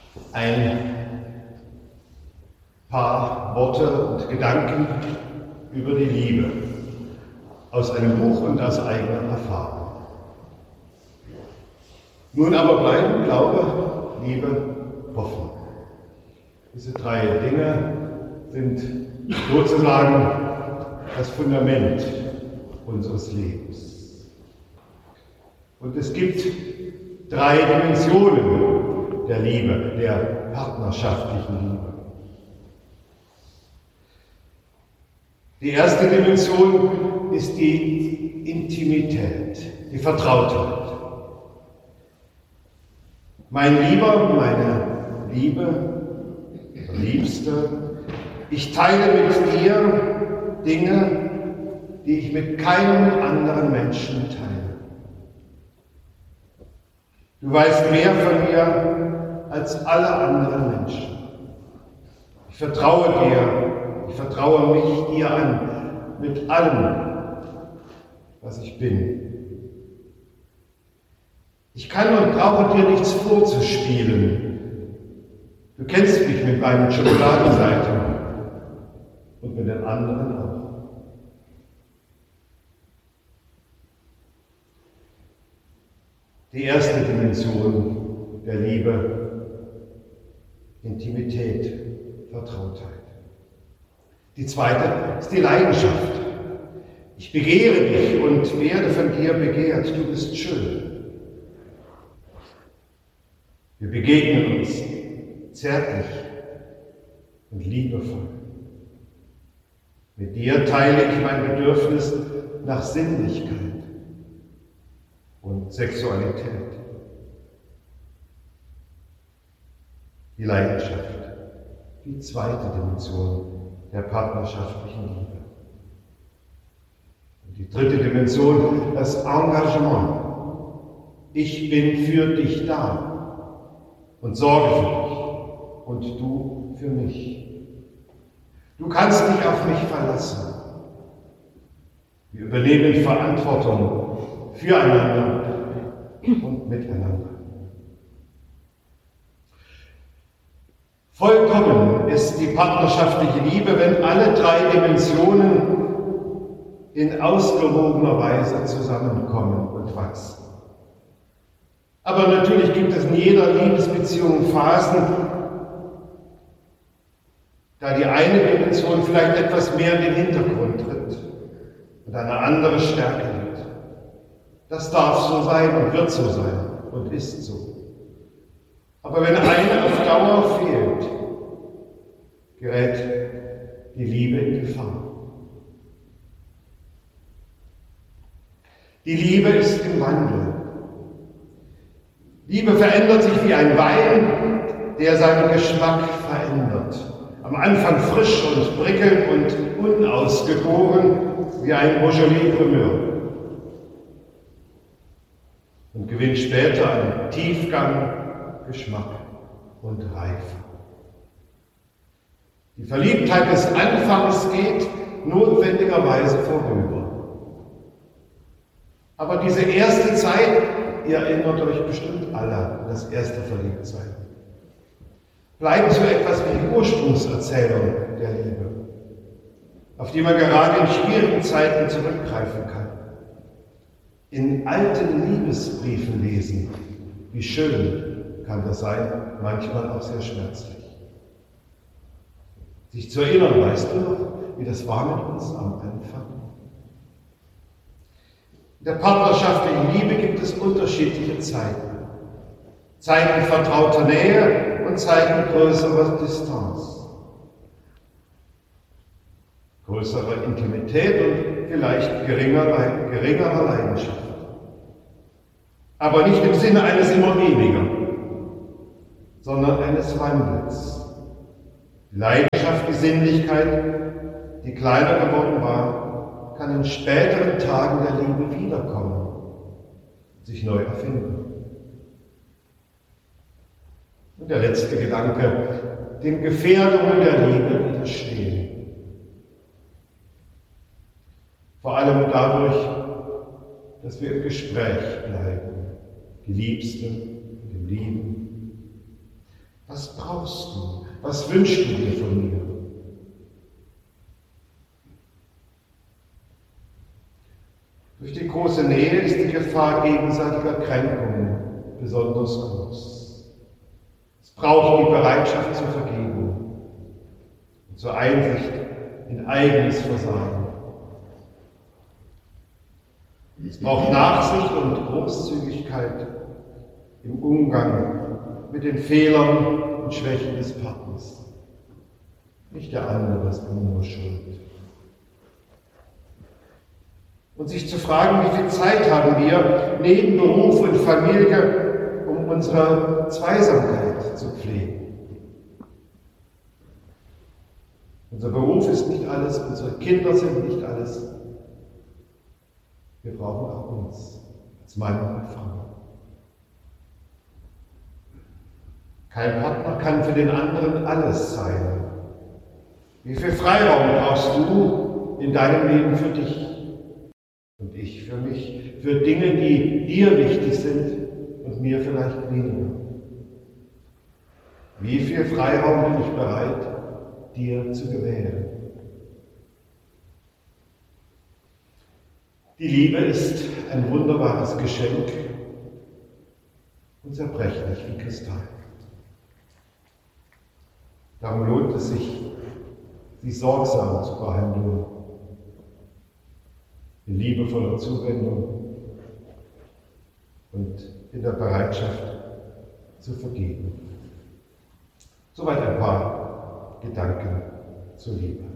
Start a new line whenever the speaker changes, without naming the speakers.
ein paar Worte und Gedanken über die Liebe aus einem Buch und aus eigener Erfahrung. Nun aber bleiben Glaube, Liebe, Hoffnung. Diese drei Dinge sind sozusagen das Fundament unseres Lebens. Und es gibt drei Dimensionen der Liebe, der partnerschaftlichen Liebe. Die erste Dimension ist die Intimität, die Vertrautheit. Mein Lieber, meine Liebe, Liebste, ich teile mit dir Dinge, die ich mit keinem anderen Menschen teile. Du weißt mehr von mir als alle anderen Menschen. Ich vertraue dir, ich vertraue mich dir an, mit allem, was ich bin. Ich kann und brauche dir nichts vorzuspielen. Du kennst mich mit meinen Schokoladenseiten und mit den anderen auch. Die erste Dimension der Liebe, Intimität, Vertrautheit. Die zweite ist die Leidenschaft. Ich begehre dich und werde von dir begehrt. Du bist schön. Wir begegnen uns zärtlich und liebevoll. Mit dir teile ich mein Bedürfnis nach Sinnlichkeit und Sexualität. Die Leidenschaft, die zweite Dimension der partnerschaftlichen Liebe. Und die dritte Dimension, das Engagement. Ich bin für dich da und sorge für dich und du für mich. Du kannst dich auf mich verlassen. Wir übernehmen Verantwortung füreinander und miteinander. Vollkommen ist die partnerschaftliche Liebe, wenn alle drei Dimensionen in ausgewogener Weise zusammenkommen und wachsen. Aber natürlich gibt es in jeder Liebesbeziehung Phasen, da die eine Dimension vielleicht etwas mehr in den Hintergrund tritt und eine andere stärker wird. Das darf so sein und wird so sein und ist so. Aber wenn eine auf Dauer fehlt, gerät die Liebe in Gefahr. Die Liebe ist im Wandel. Liebe verändert sich wie ein Wein, der seinen Geschmack verändert. Am Anfang frisch und prickelnd und unausgegoren wie ein Beaujolais Primeur. Und gewinnt später an Tiefgang, Geschmack und Reife. Die Verliebtheit des Anfangs geht notwendigerweise vorüber. Aber diese erste Zeit, ihr erinnert euch bestimmt alle an das erste Verliebtsein, bleibt so etwas wie die Ursprungserzählung der Liebe, auf die man gerade in schwierigen Zeiten zurückgreifen kann. In alten Liebesbriefen lesen, wie schön kann das sein, manchmal auch sehr schmerzlich. Sich zu erinnern, weißt du noch, wie das war mit uns am Anfang? In der partnerschaftlichen Liebe gibt es unterschiedliche Zeiten. Zeiten vertrauter Nähe und Zeiten größerer Distanz. Größere Intimität und vielleicht geringerer Leidenschaft. Aber nicht im Sinne eines immer weniger, sondern eines Wandels. Die Leidenschaft, die Sinnlichkeit, die kleiner geworden war, kann in späteren Tagen der Liebe wiederkommen, sich neu erfinden. Und der letzte Gedanke, den Gefährdungen der Liebe widerstehen. Vor allem dadurch, dass wir im Gespräch bleiben, die Liebste, dem Lieben. Was brauchst du? Was wünschst du dir von mir? Durch die große Nähe ist die Gefahr gegenseitiger Kränkungen besonders groß. Es braucht die Bereitschaft zur Vergebung und zur Einsicht in eigenes Versagen. Es braucht Nachsicht und Großzügigkeit im Umgang mit den Fehlern und Schwächen des Partners. Nicht der andere ist nur schuld. Und sich zu fragen, wie viel Zeit haben wir neben Beruf und Familie, um unsere Zweisamkeit zu pflegen. Unser Beruf ist nicht alles, unsere Kinder sind nicht alles. Wir brauchen auch uns als Mann und Frau. Kein Partner kann für den anderen alles sein. Wie viel Freiraum brauchst du in deinem Leben für dich und ich für mich, für Dinge, die dir wichtig sind und mir vielleicht weniger? Wie viel Freiraum bin ich bereit, dir zu gewähren? Die Liebe ist ein wunderbares Geschenk und zerbrechlich wie Kristall. Darum lohnt es sich, sie sorgsam zu behandeln, in liebevoller Zuwendung und in der Bereitschaft zu vergeben. Soweit ein paar Gedanken zur Liebe.